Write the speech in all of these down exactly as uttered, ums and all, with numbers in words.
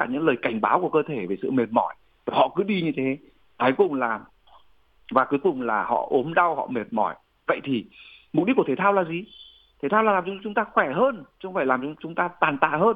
những lời cảnh báo của cơ thể về sự mệt mỏi. Họ cứ đi như thế, cuối cùng là và cuối cùng là họ ốm đau, họ mệt mỏi. Vậy thì mục đích của thể thao là gì? Thể thao là làm cho chúng ta khỏe hơn, chứ không phải làm cho chúng ta tàn tạ hơn.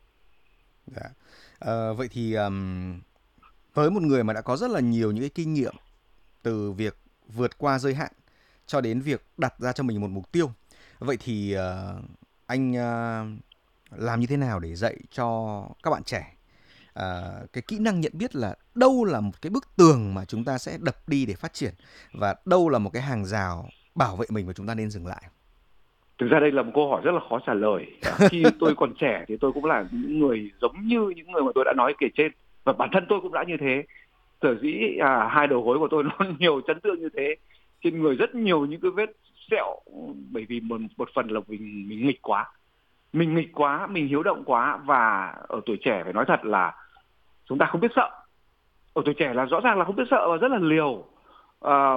Dạ. Ờ, vậy thì um, với một người mà đã có rất là nhiều những cái kinh nghiệm từ việc vượt qua giới hạn cho đến việc đặt ra cho mình một mục tiêu, vậy thì ờ, anh ờ, làm như thế nào để dạy cho các bạn trẻ ờ, cái kỹ năng nhận biết là đâu là một cái bức tường mà chúng ta sẽ đập đi để phát triển, và đâu là một cái hàng rào bảo vệ mình và chúng ta nên dừng lại? Thực ra đây là một câu hỏi rất là khó trả lời. À, khi tôi còn trẻ thì tôi cũng là những người giống như những người mà tôi đã nói kể trên, và bản thân tôi cũng đã như thế. Sở dĩ à, hai đầu gối của tôi nó nhiều chấn thương như thế, trên người rất nhiều những cái vết sẹo, bởi vì một một phần là mình mình nghịch quá, mình nghịch quá, mình hiếu động quá, và ở tuổi trẻ phải nói thật là chúng ta không biết sợ. Ở tuổi trẻ là rõ ràng là không biết sợ và rất là liều. À,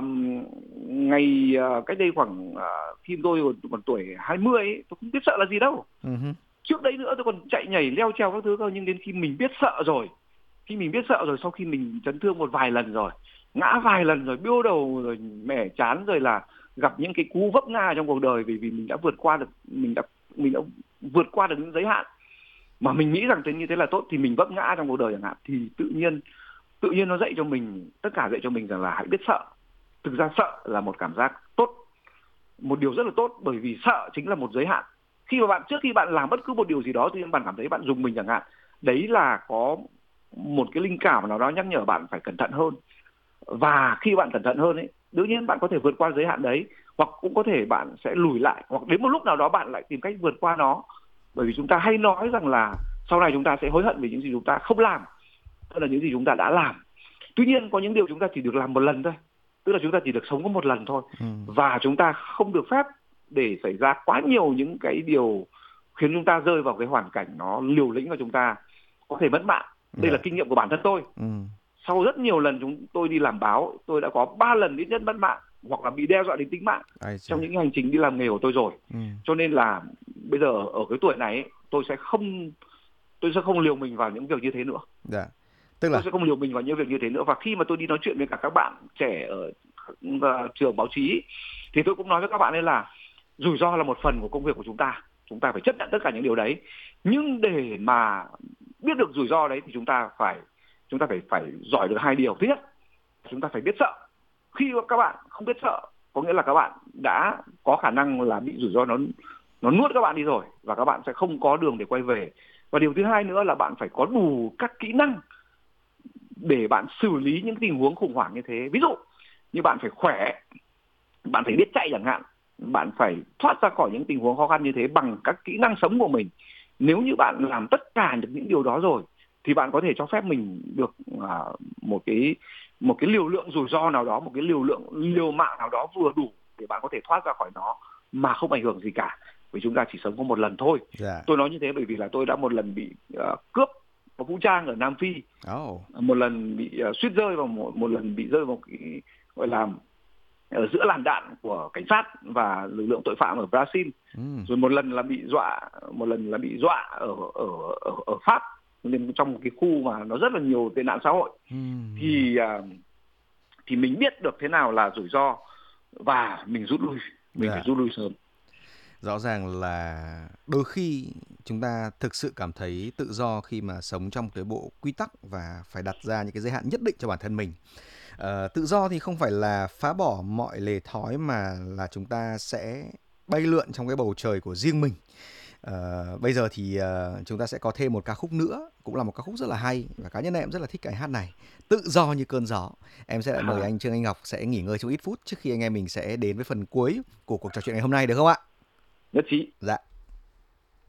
ngày à, cách đây khoảng à, khi tôi còn, còn tuổi hai mươi ấy, tôi không biết sợ là gì đâu. Uh-huh. Trước đấy nữa tôi còn chạy nhảy leo trèo các thứ cơ, nhưng đến khi mình biết sợ rồi, khi mình biết sợ rồi, sau khi mình chấn thương một vài lần rồi, ngã vài lần rồi, biêu đầu rồi, mẻ chán rồi, là gặp những cái cú vấp ngã trong cuộc đời, vì vì mình đã vượt qua được mình đã mình đã vượt qua được những giới hạn mà mình nghĩ rằng thế như thế là tốt, thì mình vấp ngã trong cuộc đời chẳng hạn, thì tự nhiên tự nhiên nó dạy cho mình, tất cả dạy cho mình rằng là hãy biết sợ. Thực ra sợ là một cảm giác tốt, một điều rất là tốt, bởi vì sợ chính là một giới hạn. Khi mà bạn trước khi bạn làm bất cứ một điều gì đó thì bạn cảm thấy bạn dùng mình chẳng hạn, đấy là có một cái linh cảm nào đó nhắc nhở bạn phải cẩn thận hơn. Và khi bạn cẩn thận hơn ấy, đương nhiên bạn có thể vượt qua giới hạn đấy, hoặc cũng có thể bạn sẽ lùi lại, hoặc đến một lúc nào đó bạn lại tìm cách vượt qua nó. Bởi vì chúng ta hay nói rằng là sau này chúng ta sẽ hối hận vì những gì chúng ta không làm hơn là những gì chúng ta đã làm. Tuy nhiên có những điều chúng ta chỉ được làm một lần thôi, tức là chúng ta chỉ được sống có một lần thôi. Ừ. Và chúng ta không được phép để xảy ra quá nhiều những cái điều khiến chúng ta rơi vào cái hoàn cảnh nó liều lĩnh và chúng ta có thể mất mạng. Đây là Dạ. kinh nghiệm của bản thân tôi. Ừ. Sau rất nhiều lần chúng tôi đi làm báo, tôi đã có ba lần ít nhất mất mạng hoặc là bị đe dọa đến tính mạng Ai trong chà. những hành trình đi làm nghề của tôi rồi. Ừ. Cho nên là bây giờ ở cái tuổi này ấy, tôi sẽ không tôi sẽ không liều mình vào những việc như thế nữa. Dạ. Tức Tôi là sẽ không liều mình vào những việc như thế nữa. Và khi mà tôi đi nói chuyện với cả các bạn trẻ ở uh, trường báo chí, thì tôi cũng nói với các bạn ấy là rủi ro là một phần của công việc của chúng ta. Chúng ta phải chấp nhận tất cả những điều đấy. Nhưng để mà biết được rủi ro đấy thì chúng ta phải chúng ta phải phải giỏi được hai điều. Thứ nhất, chúng ta phải biết sợ. Khi mà các bạn không biết sợ, có nghĩa là các bạn đã có khả năng là bị rủi ro nó nó nuốt các bạn đi rồi, và các bạn sẽ không có đường để quay về. Và điều thứ hai nữa là bạn phải có đủ các kỹ năng để bạn xử lý những tình huống khủng hoảng như thế. Ví dụ như bạn phải khỏe, bạn phải biết chạy chẳng hạn, bạn phải thoát ra khỏi những tình huống khó khăn như thế bằng các kỹ năng sống của mình. Nếu như bạn làm tất cả được những điều đó rồi, thì bạn có thể cho phép mình được uh, một cái một cái liều lượng rủi ro nào đó, một cái liều lượng liều mạng nào đó vừa đủ để bạn có thể thoát ra khỏi nó mà không ảnh hưởng gì cả. Vì chúng ta chỉ sống có một lần thôi. dạ. Tôi nói như thế bởi vì là tôi đã một lần bị uh, cướp và vũ trang ở Nam Phi, Oh. một lần bị uh, suýt rơi vào một một lần bị rơi vào cái gọi là ở giữa làn đạn của cảnh sát và lực lượng tội phạm ở Brazil. Ừ. Rồi một lần là bị dọa, một lần là bị dọa ở ở ở, ở Pháp, nên trong một cái khu mà nó rất là nhiều tệ nạn xã hội. Ừ. Thì uh, thì mình biết được thế nào là rủi ro và mình rút lui, mình Dạ. phải rút lui sớm. Rõ ràng là đôi khi chúng ta thực sự cảm thấy tự do khi mà sống trong cái bộ quy tắc và phải đặt ra những cái giới hạn nhất định cho bản thân mình. Ờ, tự do thì không phải là phá bỏ mọi lề thói, mà là chúng ta sẽ bay lượn trong cái bầu trời của riêng mình. Ờ, bây giờ thì uh, chúng ta sẽ có thêm một ca khúc nữa, cũng là một ca khúc rất là hay và cá nhân em rất là thích cái hát này, Tự do như cơn gió. Em sẽ lại mời anh Trương Anh Ngọc sẽ nghỉ ngơi trong ít phút trước khi anh em mình sẽ đến với phần cuối của cuộc trò chuyện ngày hôm nay, được không ạ? Nhất trí. Dạ.